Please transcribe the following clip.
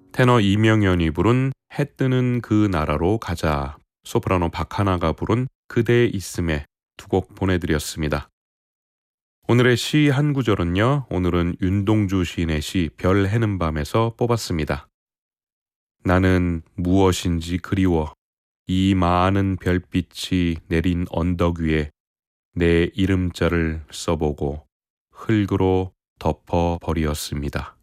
테너 이명연이 부른 해 뜨는 그 나라로 가자, 소프라노 박하나가 부른 그대 있음에 두 곡 보내드렸습니다. 오늘의 시 한 구절은요, 오늘은 윤동주 시인의 시 별 해는 밤에서 뽑았습니다. 나는 무엇인지 그리워 이 많은 별빛이 내린 언덕 위에 내 이름자를 써보고 흙으로 덮어버리었습니다.